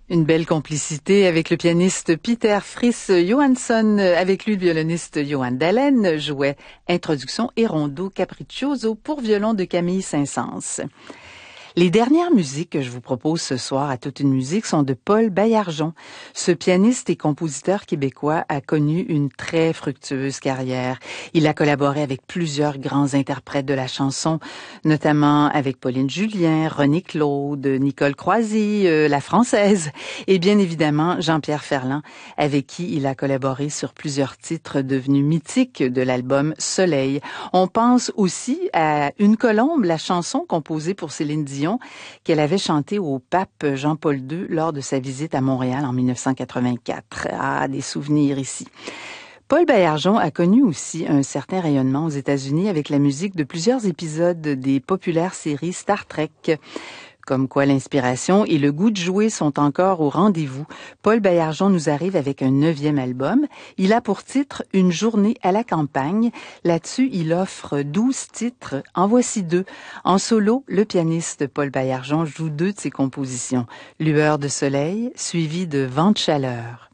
Une belle complicité avec le pianiste Peter Fris Johansson. Avec lui, le violoniste Johan Dalen jouait Introduction et Rondo Capriccioso pour violon de Camille Saint-Saëns. Les dernières musiques que je vous propose ce soir à Toute une musique sont de Paul Baillargeon. Ce pianiste et compositeur québécois a connu une très fructueuse carrière. Il a collaboré avec plusieurs grands interprètes de la chanson, notamment avec Pauline Julien, René Claude, Nicole Croisy, la Française, et bien évidemment Jean-Pierre Ferland, avec qui il a collaboré sur plusieurs titres devenus mythiques de l'album Soleil. On pense aussi à Une colombe, la chanson composée pour Céline Dion, qu'elle avait chanté au pape Jean-Paul II lors de sa visite à Montréal en 1984. Ah, des souvenirs ici. Paul Baillargeon a connu aussi un certain rayonnement aux États-Unis avec la musique de plusieurs épisodes des populaires séries Star Trek. Comme quoi l'inspiration et le goût de jouer sont encore au rendez-vous. Paul Baillargeon nous arrive avec un 9e album. Il a pour titre Une journée à la campagne. Là-dessus, il offre 12 titres. En voici 2. En solo, le pianiste Paul Baillargeon joue 2 de ses compositions. Lueur de soleil, suivi de Vent de chaleur.